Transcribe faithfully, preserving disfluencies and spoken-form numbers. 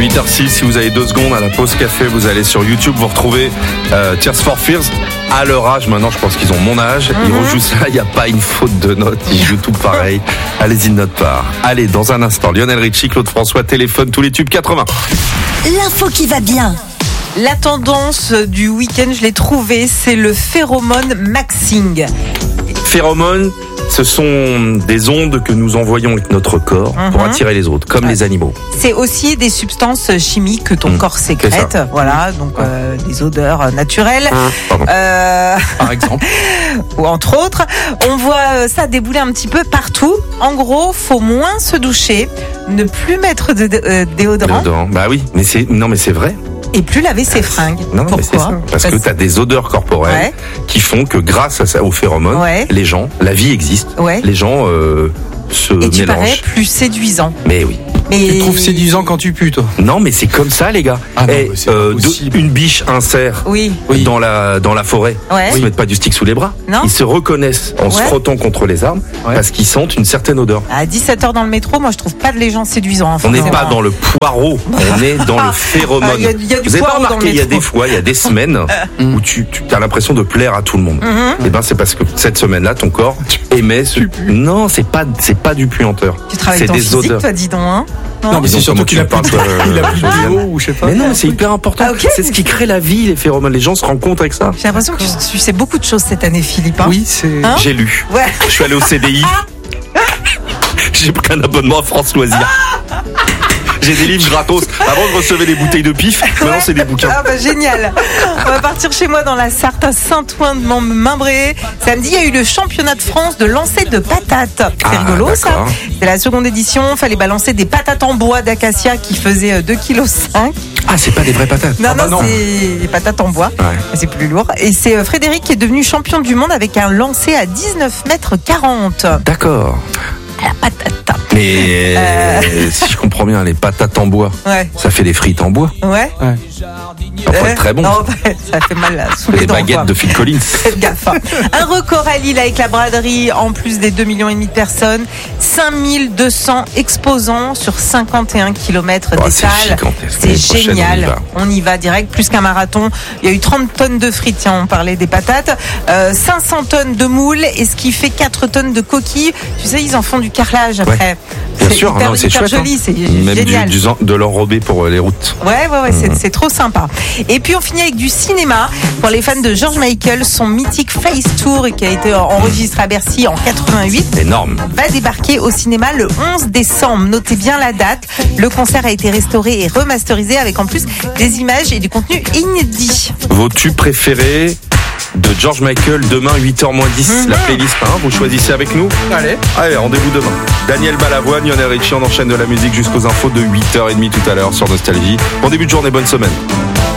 huit heures six, si vous avez deux secondes à la pause café, vous allez sur YouTube, vous retrouvez euh, Tears for Fears. À leur âge, maintenant, je pense qu'ils ont mon âge. Mm-hmm. Ils rejouent ça, il n'y a pas une faute de note. Ils jouent tout pareil. Allez-y de notre part. Allez, dans un instant, Lionel Richie, Claude François, téléphone, tous les tubes quatre-vingts. L'info qui va bien. La tendance du week-end, je l'ai trouvée, c'est le phéromone maxing. Phéromones, ce sont des ondes que nous envoyons avec notre corps mmh. pour attirer les autres, comme ouais. les animaux. C'est aussi des substances chimiques que ton mmh. corps sécrète, voilà, donc euh, des odeurs naturelles. Mmh. Euh... Par exemple. Ou entre autres, on voit ça débouler un petit peu partout. En gros, faut moins se doucher, ne plus mettre de euh, déodorant. Déodorant. Bah oui, mais c'est non mais c'est vrai. Et plus laver ses fringues. Non, Pourquoi mais c'est ça. Parce, Parce que tu as des odeurs corporelles ouais. qui font que grâce à ça, aux phéromones, ouais. les gens, la vie existe. Ouais. Les gens euh, se Et tu mélangent. parais plus séduisant. Mais oui. Mais... Tu te trouves séduisant quand tu pues, toi? Non, mais c'est comme ça, les gars. Ah non, et, euh, de, une biche, un cerf oui. dans la dans la forêt. Ouais. Ils se mettent pas du stick sous les bras. Non. Ils se reconnaissent en ouais. se frottant contre les arbres ouais. parce qu'ils sentent une certaine odeur. À dix-sept heures dans le métro, moi je trouve pas les gens séduisants. On n'est pas dans le poireau, on est dans le phéromone. Il y a, y a du Vous avez pas remarqué, il y a des métro. fois, il y a des semaines où tu, tu as l'impression de plaire à tout le monde. Mm-hmm. Et ben c'est parce que cette semaine-là, ton corps émet ce. Non, c'est pas c'est pas du puanteur. Tu travailles c'est ton des physique, odeurs. Toi, dis donc. Hein. Non, mais c'est surtout qu'il a pas de mots ou je sais pas. Mais non, mais c'est hyper important. Ah, okay. C'est ce qui crée la vie, les phéromones. Les gens se rencontrent avec ça. J'ai l'impression que tu sais beaucoup de choses cette année, Philippe. Hein. Oui, c'est. Hein J'ai lu. Ouais. Je suis allé au C D I. J'ai pris un abonnement à France Loisirs. J'ai des livres gratos. Avant, je recevais des bouteilles de pif. Maintenant, ouais. c'est des bouquins. Ah bah génial. On va partir chez moi dans la Sarthe à Saint-Ouen-de-Membré. Samedi, il y a eu le championnat de France de lancer de patates. C'est ah, rigolo d'accord. ça. C'est la seconde édition. Fallait balancer des patates en bois d'acacia qui faisaient deux virgule cinq kilos. Ah, c'est pas des vraies patates. Non, ah, bah non, non, c'est des patates en bois. Ouais. C'est plus lourd. Et c'est Frédéric qui est devenu champion du monde avec un lancer à dix-neuf mètres quarante. D'accord. La patate. Mais euh... si je comprends bien, les patates en bois, ouais. ça fait des frites en bois. Ouais. ouais. Ça peut être très bon. Non, ça fait mal là, sous les, les dents. Les baguettes quoi. de Phil Collins. Faites gaffe. Hein. Un record à Lille avec la braderie, en plus des deux virgule cinq millions de personnes. cinq mille deux cents exposants sur cinquante et un kilomètres oh, des c'est salles. C'est génial. On y, on y va direct, plus qu'un marathon. Il y a eu trente tonnes de frites, tiens, on parlait des patates. Euh, cinq cents tonnes de moules, et ce qui fait quatre tonnes de coquilles. Tu sais, ils en font du carrelage après. Ouais. Bien c'est sûr, hyper, non, c'est hyper chouette. joli, hein. c'est Même génial. Du, du, de l'enrobé pour les routes. Ouais, ouais, ouais, mmh. c'est, c'est trop sympa. Et puis on finit avec du cinéma. Pour les fans de George Michael, son mythique Face Tour, qui a été enregistré à Bercy en quatre-vingt-huit, énorme, va débarquer au cinéma le onze décembre. Notez bien la date. Le concert a été restauré et remasterisé avec en plus des images et du contenu inédit. Vos tubes préférés de George Michael, demain huit heures moins dix, mmh. la playlist, hein, vous choisissez avec nous. Allez. Allez, rendez-vous demain. Daniel Balavoine, Lionel Richie, on enchaîne de la musique jusqu'aux infos de huit heures trente tout à l'heure sur Nostalgie. Bon début de journée, bonne semaine.